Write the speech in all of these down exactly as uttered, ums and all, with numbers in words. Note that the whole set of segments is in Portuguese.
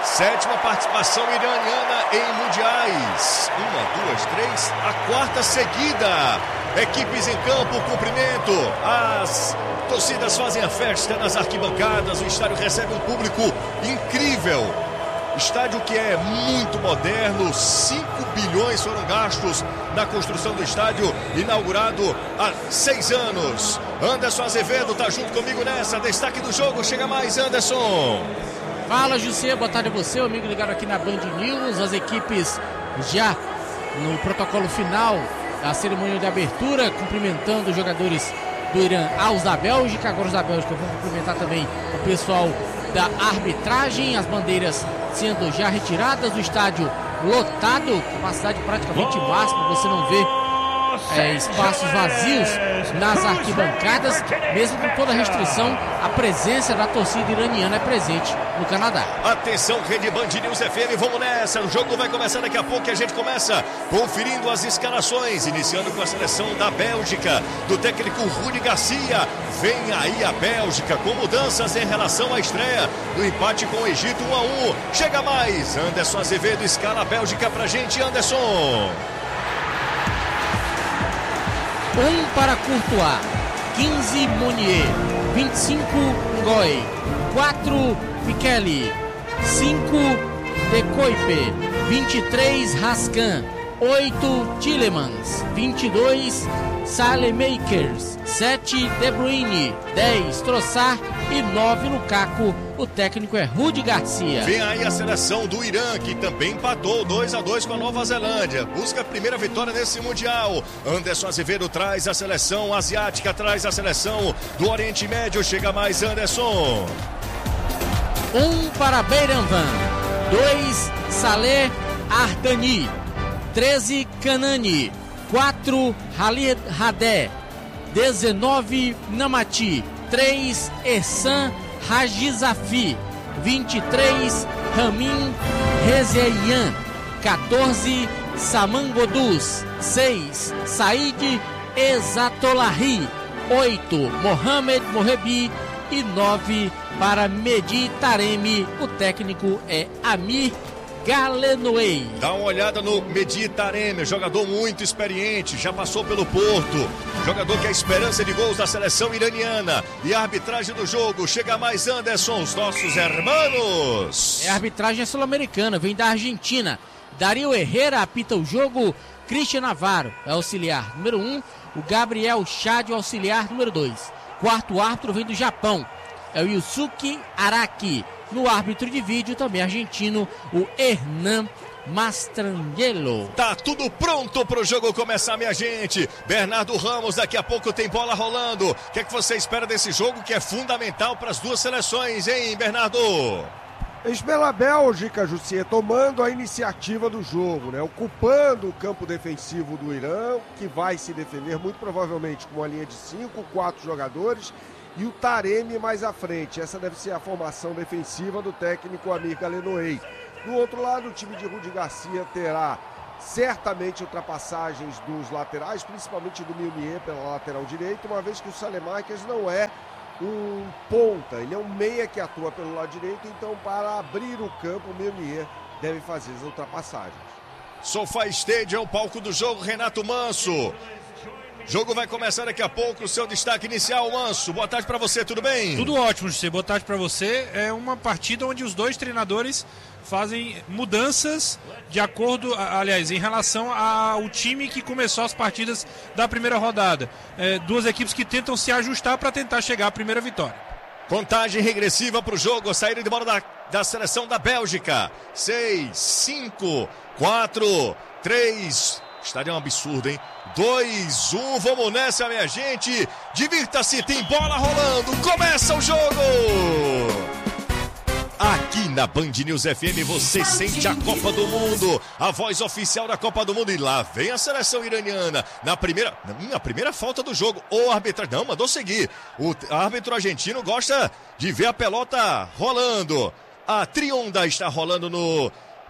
Sétima participação iraniana em mundiais. Uma, duas, três, a quarta seguida. Equipes em campo, cumprimento. As torcidas fazem a festa nas arquibancadas. O estádio recebe um público incrível. Estádio que é muito moderno. cinco bilhões foram gastos na construção do estádio, inaugurado há seis anos. Anderson Azevedo está junto comigo nessa. Destaque do jogo, chega mais, Anderson. Fala, José, boa tarde a você, o amigo ligado aqui na Band News. As equipes já no protocolo final, a cerimônia de abertura, cumprimentando os jogadores do Irã aos da Bélgica. Agora os da Bélgica vão cumprimentar também o pessoal da arbitragem. As bandeiras sendo já retiradas do estádio lotado, capacidade praticamente máxima, você não vê é, espaços vazios nas arquibancadas. Mesmo com toda a restrição, a presença da torcida iraniana é presente no Canadá. Atenção, Rede Band News F M, vamos nessa. O jogo vai começar daqui a pouco e a gente começa conferindo as escalações, iniciando com a seleção da Bélgica, do técnico Rudi Garcia. Vem aí a Bélgica com mudanças em relação à estreia do empate com o Egito um a um. Chega mais, Anderson Azevedo escala a Bélgica pra gente, Anderson. um para Courtois, quinze Meunier, vinte e cinco Ngoy, quatro Michele, cinco De Kuyper, vinte e três Raskin, oito Tielemans, vinte e dois Saelemaekers, sete De Bruyne, dez Trossard e nove Lukaku. O técnico é Rudi Garcia. Vem aí a seleção do Irã, que também empatou dois a dois com a Nova Zelândia. Busca a primeira vitória nesse Mundial. Anderson Azevedo traz a seleção asiática, traz a seleção do Oriente Médio. Chega mais, Anderson. um para Beiranvand, dois Saleh Ardani, treze Kanani, quatro Khalid Hadé, dezenove Namati, três Ehsan Hajizafi, vinte e três Ramin Rezeian, quatorze Saman Goduz, seis Said Ezatolahi, oito Mohamed Mohebi e nove para Mehdi Taremi. O técnico é Amir Galenoei. Dá uma olhada no Mehdi Taremi, jogador muito experiente, já passou pelo Porto, jogador que é a esperança de gols da seleção iraniana. E a arbitragem do jogo, chega mais, Anderson, os nossos hermanos. É a arbitragem sul-americana, vem da Argentina. Dario Herrera apita o jogo, Christian Navarro é auxiliar número um, o Gabriel Chad é auxiliar número dois. Quarto árbitro vem do Japão, é o Yusuke Araki. No árbitro de vídeo também argentino, o Hernan Mastrangelo. Tá tudo pronto pro jogo começar, minha gente. Bernardo Ramos, daqui a pouco tem bola rolando. O que é que você espera desse jogo que é fundamental para as duas seleções, hein, Bernardo? Espera a Bélgica, Jussier, tomando a iniciativa do jogo, né? Ocupando o campo defensivo do Irã, que vai se defender muito provavelmente com uma linha de cinco, quatro jogadores. E o Taremi mais à frente. Essa deve ser a formação defensiva do técnico Amir Galenoei. Do outro lado, o time de Rudi Garcia terá certamente ultrapassagens dos laterais, principalmente do Meunier pela lateral direita, uma vez que o Saelemaekers não é um ponta, ele é um meia que atua pelo lado direito, então para abrir o campo, o Meunier deve fazer as ultrapassagens. SoFi Stadium, palco do jogo, Renato Manso. Jogo vai começar daqui a pouco, o seu destaque inicial, Manso. Boa tarde para você, tudo bem? Tudo ótimo, José. Boa tarde para você. É uma partida onde os dois treinadores fazem mudanças de acordo, aliás, em relação ao time que começou as partidas da primeira rodada. É, duas equipes que tentam se ajustar para tentar chegar à primeira vitória. Contagem regressiva para o jogo, a saída de bola da, da seleção da Bélgica. seis, cinco, quatro, três... Estádio é um absurdo, hein? dois, um, vamos nessa, minha gente. Divirta-se, tem bola rolando. Começa o jogo! Aqui na Band News F M você sente a Copa do Mundo, a voz oficial da Copa do Mundo. E lá vem a seleção iraniana na primeira, na primeira falta do jogo. O arbitragem, não, mandou seguir. O árbitro argentino gosta de ver a pelota rolando. A trionda está rolando no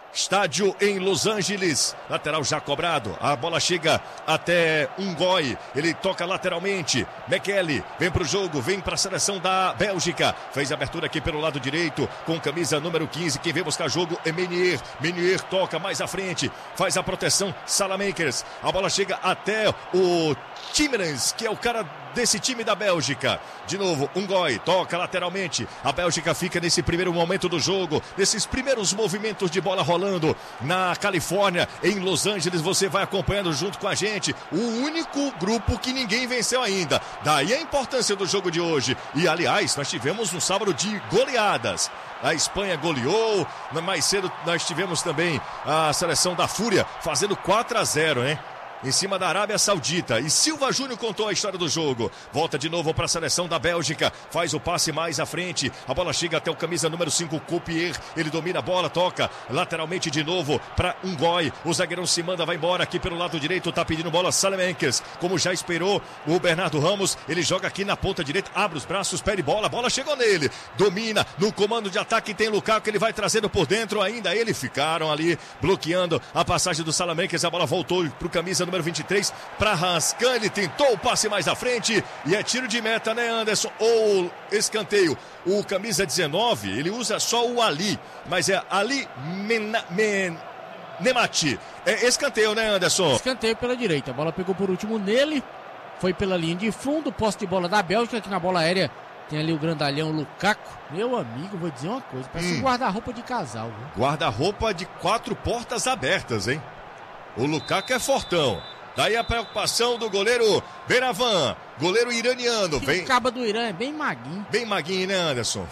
Estádio em Los Angeles, lateral já cobrado, a bola chega até Ungoi, ele toca lateralmente, Mekele vem para o jogo, vem para a seleção da Bélgica, fez a abertura aqui pelo lado direito, com camisa número quinze, quem vem buscar jogo é Meunier, Meunier toca mais à frente, faz a proteção, Salamakers, a bola chega até o Timmermans, que é o cara desse time da Bélgica, de novo, Ungoi toca lateralmente, a Bélgica fica nesse primeiro momento do jogo, nesses primeiros movimentos de bola rolando na Califórnia, em Los Angeles, você vai acompanhando junto com a gente, o único grupo que ninguém venceu ainda, daí a importância do jogo de hoje, e aliás, nós tivemos um sábado de goleadas, a Espanha goleou, mais cedo nós tivemos também a seleção da Fúria fazendo quatro a zero, hein? Em cima da Arábia Saudita, e Silva Júnior contou a história do jogo, volta de novo para a seleção da Bélgica, faz o passe mais à frente, a bola chega até o camisa número cinco, Coupier, ele domina a bola, toca lateralmente de novo para Ungoi, o zagueirão se manda, vai embora aqui pelo lado direito, tá pedindo bola Salamakers, como já esperou o Bernardo Ramos, ele joga aqui na ponta direita, abre os braços, pede bola, a bola chegou nele, domina, no comando de ataque tem Lukaku, ele vai trazendo por dentro, ainda ele ficaram ali, bloqueando a passagem do Salamakers, a bola voltou pro camisa número vinte e três, para Rascan, ele tentou o passe mais à frente, e é tiro de meta, né, Anderson? Ou escanteio, o camisa dezenove, ele usa só o Ali, mas é Ali Mena, Men, Nemati, é escanteio, né, Anderson? Escanteio pela direita, a bola pegou por último nele, foi pela linha de fundo, posse de bola da Bélgica, que na bola aérea tem ali o grandalhão Lukaku, meu amigo, vou dizer uma coisa, parece hum. um guarda-roupa de casal. Guarda-roupa de quatro portas abertas, hein? O Lukaku é fortão. Daí a preocupação do goleiro Beravan, goleiro iraniano. Vem... O caba do Irã é bem maguinho. Bem maguinho, né, Anderson?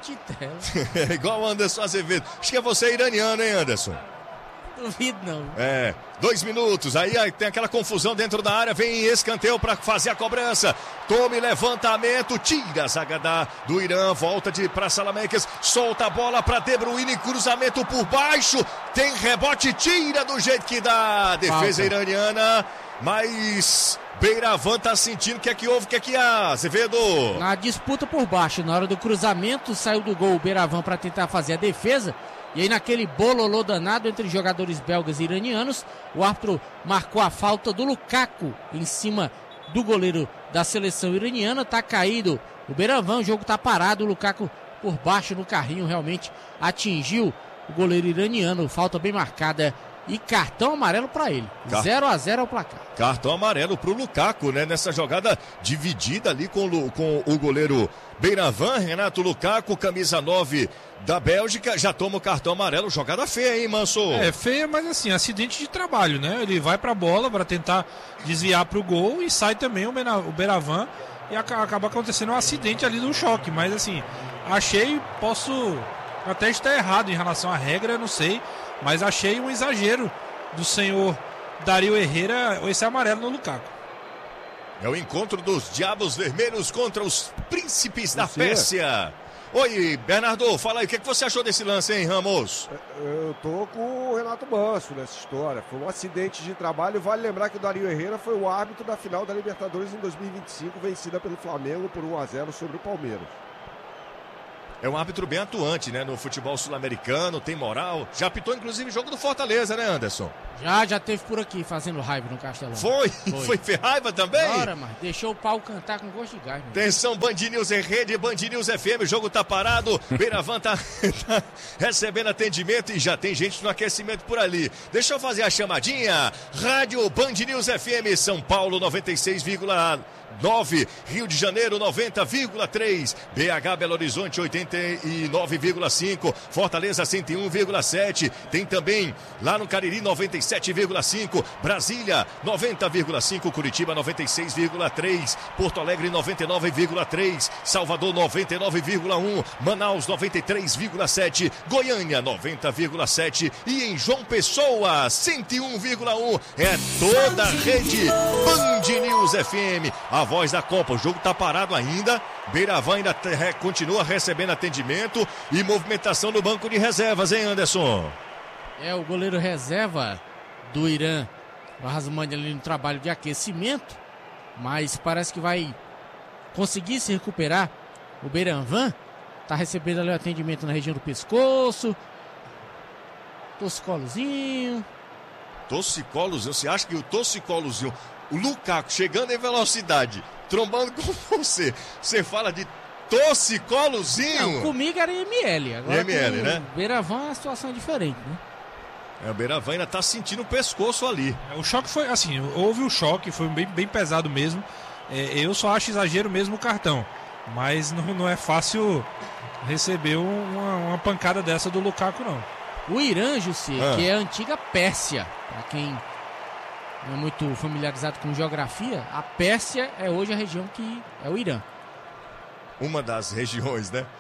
É igual o Anderson Azevedo. Acho que é você iraniano, hein, Anderson? Duvido não. É, dois minutos, aí, aí tem aquela confusão dentro da área, vem escanteio para fazer a cobrança, tome levantamento, tira a zaga da, do Irã, volta de para Salamakers, solta a bola para De Bruyne, cruzamento por baixo, tem rebote, tira do jeito que dá, defesa Falta. iraniana, mas Beravan tá sentindo o que é que houve, o que é que há, Azevedo? Na disputa por baixo, na hora do cruzamento, saiu do gol o Beravan para tentar fazer a defesa. E aí naquele bololô danado entre jogadores belgas e iranianos, o árbitro marcou a falta do Lukaku em cima do goleiro da seleção iraniana, tá caído o Beravan, o jogo tá parado, o Lukaku por baixo no carrinho realmente atingiu o goleiro iraniano, falta bem marcada e cartão amarelo para ele, zero a zero ao placar. Cartão amarelo pro Lukaku, né, nessa jogada dividida ali com, com o goleiro Beravan, Renato Lukaku, camisa nove da Bélgica, já toma o cartão amarelo, jogada feia, hein, Manso? É, feia, mas assim, acidente de trabalho, né, ele vai pra bola para tentar desviar pro gol e sai também o Beravan e acaba acontecendo um acidente ali no choque, mas assim, achei, posso até estar errado em relação à regra, não sei, mas achei um exagero do senhor Dario Herrera esse amarelo no Lukaku. É o encontro dos Diabos Vermelhos contra os Príncipes da Pérsia. Oi, Bernardo, fala aí, o que, é que você achou desse lance, hein, Ramos? Eu tô com o Renato Manso nessa história. Foi um acidente de trabalho. Vale lembrar que o Dario Herrera foi o árbitro da final da Libertadores em dois mil e vinte e cinco, vencida pelo Flamengo por um a zero sobre o Palmeiras. É um árbitro bem atuante, né, no futebol sul-americano, tem moral. Já apitou, inclusive, jogo do Fortaleza, né, Anderson? Já, já teve por aqui, fazendo raiva no Castelão. Foi? Foi, Foi raiva também? Bora, mas deixou o pau cantar com gosto de gás. Mano. Atenção, Band News em rede, Band News F M, o jogo tá parado, Beravan tá, tá recebendo atendimento e já tem gente no aquecimento por ali. Deixa eu fazer a chamadinha. Rádio Band News F M, São Paulo noventa e seis vírgula nove, Rio de Janeiro noventa vírgula três, B H Belo Horizonte oitenta e nove vírgula cinco, Fortaleza cento e um vírgula sete, tem também lá no Cariri noventa e sete vírgula cinco, Brasília noventa vírgula cinco, Curitiba noventa e seis vírgula três, Porto Alegre noventa e nove vírgula três, Salvador noventa e nove vírgula um, Manaus noventa e três vírgula sete, Goiânia noventa vírgula sete e em João Pessoa cento e um vírgula um. É toda a rede Band News F M. A voz da Copa, o jogo tá parado ainda, Beravan ainda te, continua recebendo atendimento e movimentação no banco de reservas, hein, Anderson? É, o goleiro reserva do Irã, o Rasmani ali no trabalho de aquecimento, mas parece que vai conseguir se recuperar. O Beravan tá recebendo ali o atendimento na região do pescoço, Torcicolozinho. Torcicolozinho, você acha que o torcicolozinho, o Lukaku chegando em velocidade, trombando com você, você fala de torcicolozinho? Não, comigo era M L. Agora M L, com né? o Beiravão a situação é diferente, né? É, o Beiravão ainda tá sentindo o pescoço ali. O choque foi, assim, houve o choque, foi bem, bem pesado mesmo. É, eu só acho exagero mesmo o cartão. Mas não, não é fácil receber uma, uma pancada dessa do Lukaku, não. O Irã, Jussi, Ah. que é a antiga Pérsia, para quem não é muito familiarizado com geografia, a Pérsia é hoje a região que é o Irã. Uma das regiões, né,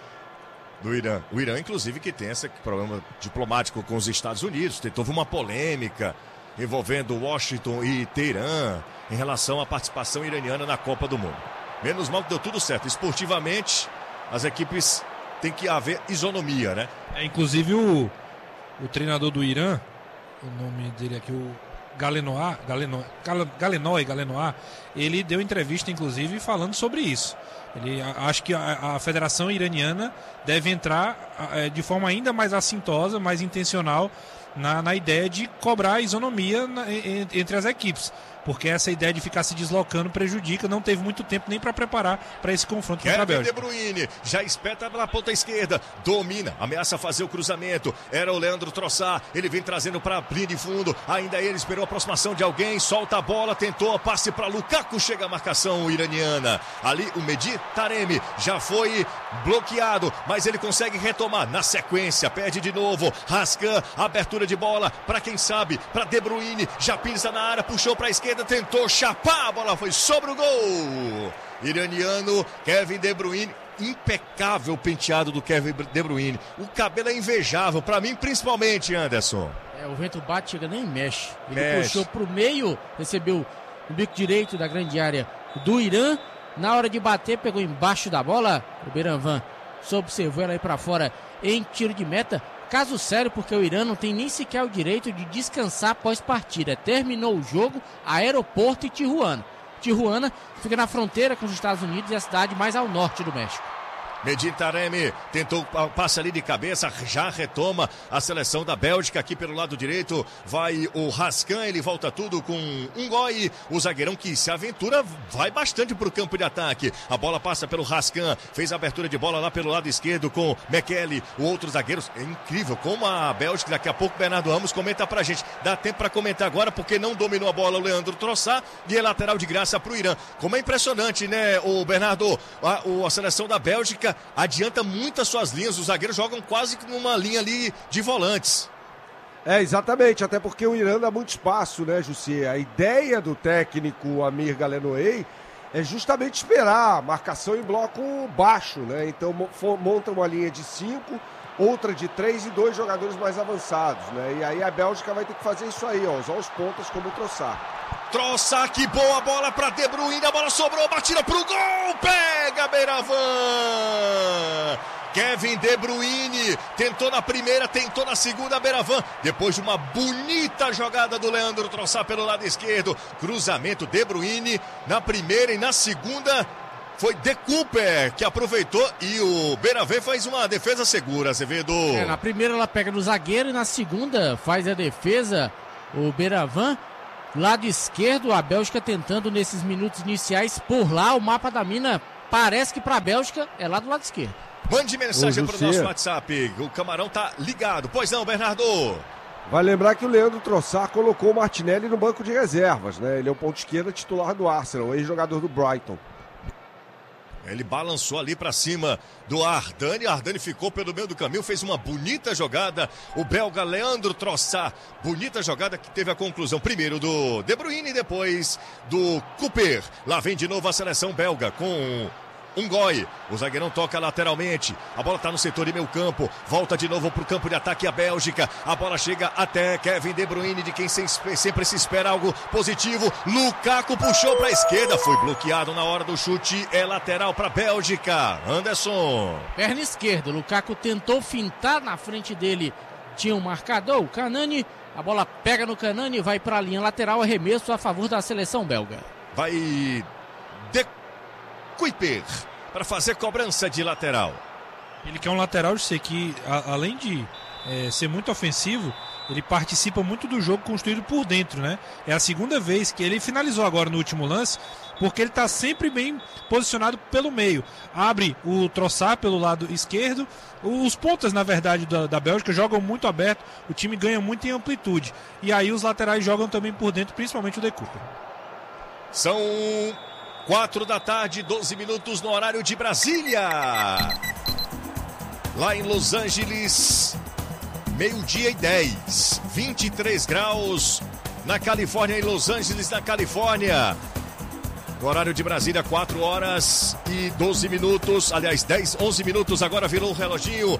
do Irã. O Irã, inclusive, que tem esse problema diplomático com os Estados Unidos. Teve uma polêmica envolvendo Washington e Teherã em relação à participação iraniana na Copa do Mundo. Menos mal que deu tudo certo. Esportivamente, as equipes têm que haver isonomia, né? É, inclusive o, o treinador do Irã, o nome dele aqui, o Galenoy, Galenoy, Galenoy, Galenoy, ele deu entrevista, inclusive, falando sobre isso. Ele acha que a, a Federação Iraniana deve entrar é, de forma ainda mais assintosa, mais intencional na, na ideia de cobrar isonomia na, en, entre as equipes. Porque essa ideia de ficar se deslocando prejudica, não teve muito tempo nem para preparar para esse confronto contra a Kevin De Bélgica. Bruyne já espeta na ponta esquerda, domina, ameaça fazer o cruzamento. Era o Leandro Trossard, ele vem trazendo para a linha de fundo. Ainda ele esperou a aproximação de alguém, solta a bola, tentou a passe para Lukaku, chega a marcação iraniana. Ali o Mehdi Taremi já foi bloqueado, mas ele consegue retomar na sequência, perde de novo. Rascan, abertura de bola para quem sabe, para De Bruyne, já pisa na área, puxou para a esquerda, tentou chapar, a bola foi sobre o gol. Iraniano, Kevin De Bruyne, impecável penteado do Kevin De Bruyne. O cabelo é invejável, para mim principalmente, Anderson. É, o vento bate, chega nem mexe. Ele Mexe. puxou pro meio, recebeu o bico direito da grande área do Irã. Na hora de bater, pegou embaixo da bola. O Beiravão só observou ela aí para fora em tiro de meta. Caso sério, porque o Irã não tem nem sequer o direito de descansar após partida. Terminou o jogo, aeroporto e Tijuana. Tijuana fica na fronteira com os Estados Unidos e a cidade mais ao norte do México. Mehdi Taremi tentou passe ali de cabeça, já retoma a seleção da Bélgica aqui pelo lado direito. Vai o Rascan, ele volta tudo com um goi. O zagueirão que se aventura vai bastante para o campo de ataque. A bola passa pelo Rascan, fez a abertura de bola lá pelo lado esquerdo com Mekele, o outro zagueiro. É incrível como a Bélgica, daqui a pouco o Bernardo Ramos comenta pra gente. Dá tempo para comentar agora porque não dominou a bola o Leandro Trossard e é lateral de graça para o Irã. Como é impressionante, né, o Bernardo? A, a seleção da Bélgica adianta muito as suas linhas, os zagueiros jogam quase numa linha ali de volantes. É, exatamente, até porque o Irã dá muito espaço, né, Jussi? A ideia do técnico Amir Galenoy é justamente esperar marcação em bloco baixo, né? Então monta uma linha de cinco, outra de três e dois jogadores mais avançados, né? E aí a Bélgica vai ter que fazer isso aí, ó, usar os pontas como o Trossard. Trossard, que boa bola para De Bruyne, a bola sobrou, batida pro gol, pega Beiravão. Kevin De Bruyne tentou na primeira, tentou na segunda, Beiravão, depois de uma bonita jogada do Leandro Trossard pelo lado esquerdo, cruzamento De Bruyne na primeira e na segunda foi De Cooper que aproveitou e o Beiravão faz uma defesa segura, Azevedo. É, na primeira ela pega no zagueiro e na segunda faz a defesa o Beiravão. Lado esquerdo, a Bélgica tentando nesses minutos iniciais por lá, o mapa da mina parece que para a Bélgica é lá do lado esquerdo. Mande mensagem Ô, para o Jussi. nosso WhatsApp, o Camarão tá ligado. Pois não, Bernardo? Vai lembrar que o Leandro Trossard colocou o Martinelli no banco de reservas, né? Ele é o ponto esquerda titular do Arsenal, ex-jogador do Brighton. Ele balançou ali para cima do Ardani. Ardani ficou pelo meio do caminho, fez uma bonita jogada. O belga Leandro Trossard, bonita jogada que teve a conclusão primeiro do De Bruyne e depois do Cooper. Lá vem de novo a seleção belga com um goi. O zagueirão toca lateralmente. A bola está no setor de meio campo. Volta de novo para o campo de ataque a Bélgica. A bola chega até Kevin De Bruyne, de quem sempre se espera algo positivo. Lukaku puxou para a esquerda. Foi bloqueado na hora do chute. É lateral para a Bélgica. Anderson. Perna esquerda. Lukaku tentou fintar na frente dele. Tinha um marcador, o Canani. A bola pega no Canani e vai para a linha lateral. Arremesso a favor da seleção belga. Vai De Cooper para fazer cobrança de lateral. Ele quer um lateral, eu sei que a, além de é, ser muito ofensivo, ele participa muito do jogo construído por dentro, né? É a segunda vez que ele finalizou agora no último lance, porque ele está sempre bem posicionado pelo meio. Abre o Trossard pelo lado esquerdo. Os pontas, na verdade, da, da Bélgica jogam muito aberto. O time ganha muito em amplitude. E aí os laterais jogam também por dentro, principalmente o De Cooper. São quatro da tarde, doze minutos no horário de Brasília. Lá em Los Angeles, meio-dia e dez, vinte e três graus na Califórnia, em Los Angeles, na Califórnia. No horário de Brasília, quatro horas e doze minutos. Aliás, dez, onze minutos. Agora virou o reloginho.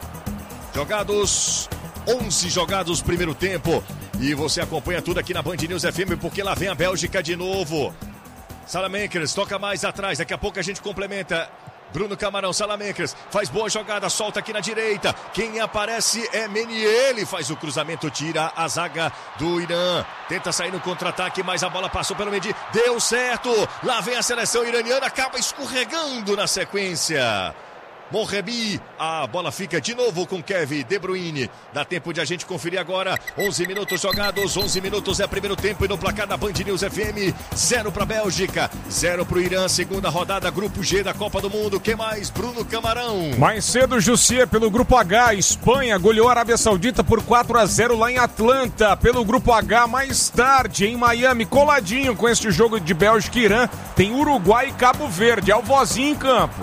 Jogados, onze jogados primeiro tempo. E você acompanha tudo aqui na Band News F M, porque lá vem a Bélgica de novo. Salamanca toca mais atrás. Daqui a pouco a gente complementa. Bruno Camarão, Salamanca faz boa jogada, solta aqui na direita. Quem aparece é Menier, ele faz o cruzamento, tira a zaga do Irã. Tenta sair no contra-ataque, mas a bola passou pelo Mendy. Deu certo. Lá vem a seleção iraniana, acaba escorregando na sequência. Morrebi, a bola fica de novo com Kevin De Bruyne. Dá tempo de a gente conferir agora. onze minutos jogados, onze minutos é primeiro tempo. E no placar da Band News F M, zero para a Bélgica, zero para o Irã. Segunda rodada, Grupo G da Copa do Mundo. Que mais, Bruno Camarão? Mais cedo, Jussier, pelo Grupo H, Espanha goleou a Arábia Saudita por quatro a zero lá em Atlanta. Pelo Grupo H, mais tarde, em Miami, coladinho com este jogo de Bélgica e Irã, tem Uruguai e Cabo Verde. É o vozinho em campo.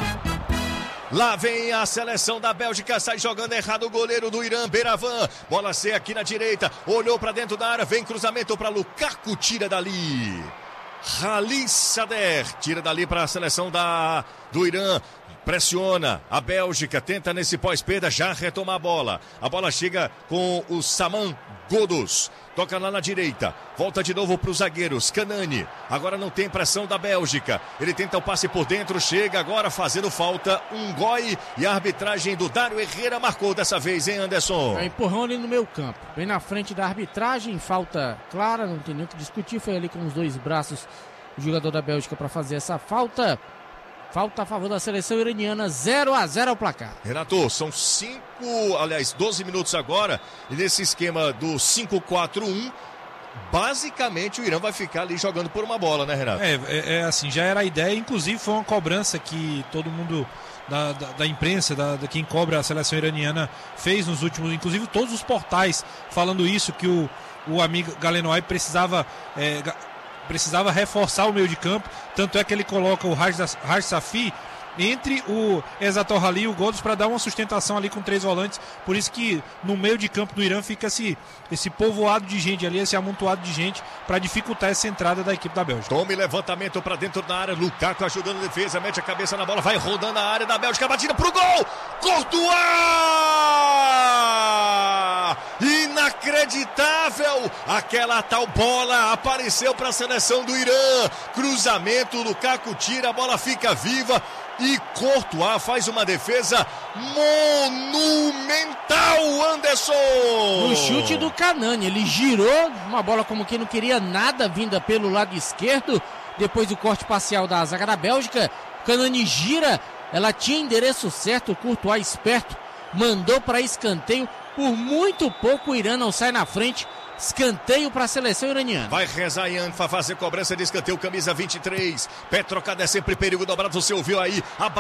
Lá vem a seleção da Bélgica, sai jogando errado o goleiro do Irã, Beravan. Bola C aqui na direita, olhou para dentro da área, vem cruzamento para Lukaku, tira dali. Halis Sader, tira dali para a seleção da, do Irã. Pressiona a Bélgica, tenta nesse pós-perda já retomar a bola. A bola chega com o Saman Ghoddos. Toca lá na direita, volta de novo para os zagueiros, Kanani, agora não tem pressão da Bélgica, ele tenta o passe por dentro, chega agora fazendo falta, um goi, e a arbitragem do Dário Herrera marcou dessa vez, hein, Anderson? É um empurrão ali no meio campo, bem na frente da arbitragem, falta clara, não tem nem o que discutir, foi ali com os dois braços o jogador da Bélgica para fazer essa falta. Falta a favor da seleção iraniana, zero a zero ao placar. Renato, são cinco, aliás, doze minutos agora, e nesse esquema do cinco quatro um, basicamente o Irã vai ficar ali jogando por uma bola, né, Renato? É, é, é assim, já era a ideia, inclusive foi uma cobrança que todo mundo da, da, da imprensa, da, da quem cobra a seleção iraniana fez nos últimos, inclusive todos os portais falando isso, que o, o amigo Galenoy precisava... É, precisava reforçar o meio de campo, tanto é que ele coloca o Raj Safi entre o Ezator Ali e o Ghoddos para dar uma sustentação ali com três volantes, por isso que no meio de campo do Irã fica esse, esse povoado de gente ali, esse amontoado de gente para dificultar essa entrada da equipe da Bélgica. Tome levantamento para dentro da área, Lukaku ajudando a defesa, mete a cabeça na bola, vai rodando a área da Bélgica, batida pro gol, Courtois! Inacreditável! Aquela tal bola apareceu para a seleção do Irã, cruzamento, Lukaku tira, a bola fica viva e Courtois faz uma defesa monumental, Anderson! No chute do Kanani, ele girou uma bola como quem não queria nada, vinda pelo lado esquerdo, depois do corte parcial da zaga da Bélgica, Kanani gira, ela tinha endereço certo, o Courtois esperto, mandou para escanteio, por muito pouco o Irã não sai na frente, escanteio para a seleção iraniana. Vai rezar Yan para fazer cobrança de escanteio, camisa vinte e três, pé trocado é sempre perigo dobrado, você ouviu aí a